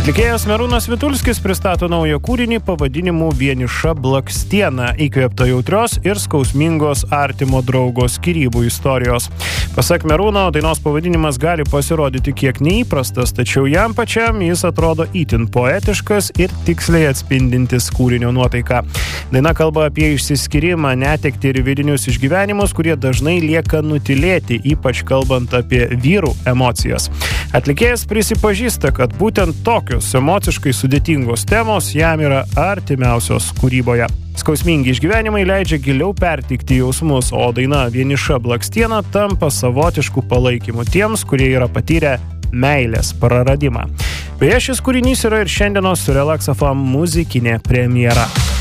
Atlikėjas Merūnas Vitulskis pristato naują kūrinį pavadinimu Vieniša blakstiena, įkvėpta jautrios ir skausmingos artimo draugo skyrybų istorijos. Pasak Merūno, dainos pavadinimas gali pasirodyti kiek neįprastas, tačiau jam pačiam jis atrodo itin poetiškas ir tiksliai atspindintis kūrinio nuotaiką. Daina kalba apie išsiskyrimą, netektį ir vidinius išgyvenimus, kurie dažnai lieka nutilėti, ypač kalbant apie vyrų emocijas. Atlikėjas prisipažįsta, kad būtent tokios emociškai sudėtingos temos jam yra artimiausios kūryboje. Skausmingi išgyvenimai leidžia giliau perteikti jausmus, o daina Vieniša blakstiena tampa savotišku palaikymu tiems, kurie yra patyrę meilės praradimą. Beje, šis kūrinys yra ir šiandienos Relax FM muzikinė premjera.